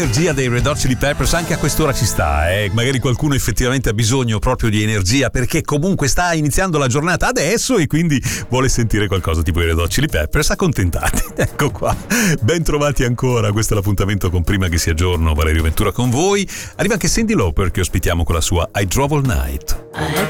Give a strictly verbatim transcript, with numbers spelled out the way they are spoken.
l'energia dei Red Hot Chili Peppers anche a quest'ora ci sta, eh? Magari qualcuno effettivamente ha bisogno proprio di energia perché comunque sta iniziando la giornata adesso e quindi vuole sentire qualcosa tipo i Red Hot Chili Peppers. Accontentati. Ecco qua, ben trovati ancora. Questo è l'appuntamento con Prima che sia giorno. Valerio Ventura con voi. Arriva anche Cyndi Lauper che ospitiamo con la sua I Drove All Night.